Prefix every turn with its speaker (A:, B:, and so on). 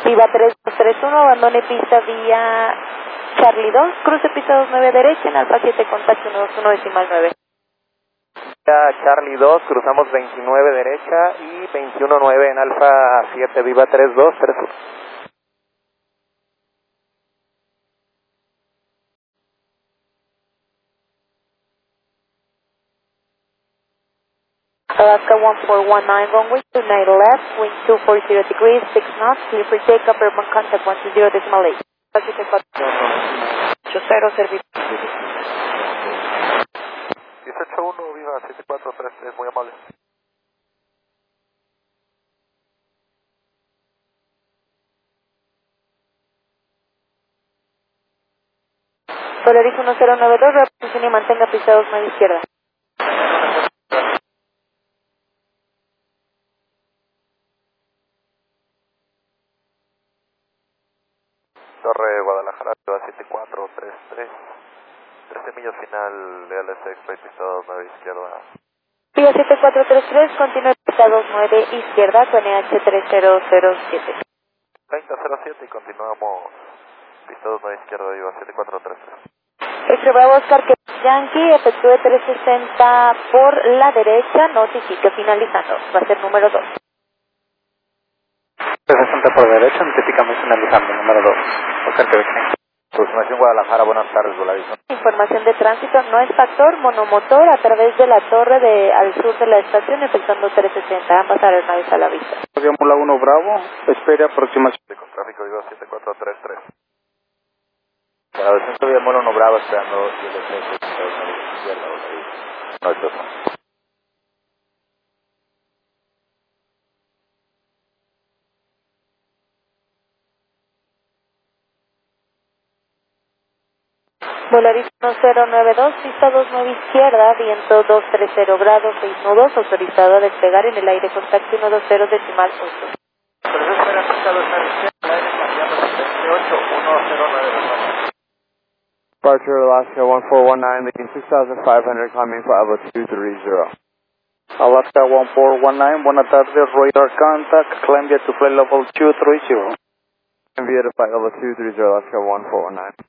A: Viva 3231, abandone pista vía Charlie 2, cruce pista 29 derecha en Alfa 7, contacto 121 decimal 9.
B: Charlie 2, cruzamos 29 derecha y 21-9 en Alfa 7, Viva 3231.
A: Alaska 1419, runway 29 left, wind 240 degrees, 6 knots, clear for takeoff, airborne contact 120 decimal 8. 80 servicio.
B: 181, Viva 7433, muy amable.
A: Solaris 1092, reposición y mantenga pista 29 izquierda.
B: Torre Guadalajara, 7433, 13 millas final, leales expect, pista 29 izquierda.
A: Vía 7433, continúa pista 29 izquierda con EH3007.
B: 3007 y continuamos, pista 29 izquierda, Viva 7433.
A: Extra Bravo Oscar que Yankee, efectúe 360 por la derecha, notifique finalizando, va a ser número 2.
B: 360 por derecha, notificamos finalizando, número 2. Oscar Quebec. Aproximación Guadalajara, buenas tardes, Volaris.
A: Información de tránsito no es factor, monomotor a través de la torre de al sur de la estación, efectuando 360, ambas aeronaves a la vista.
C: Mula 1 Bravo, espere aproximación.
B: Con tráfico, Viva 7433. Para el centro de Molo 1 Bravo, esperando el descenso de la izquierda, Volaris. No, esto no.
A: Volaris 1092, pista 29 izquierda, viento 230 grados, 6 nudos, autorizado a despegar en el aire, contacto 120 decimal 8.
D: Departure Alaska 1419, leading 6500, climbing for Alpha 230.
C: Alaska 1419, buenas tardes, radar contact, climb to flight level 230.
D: Via to flight level 230, Alaska 1419.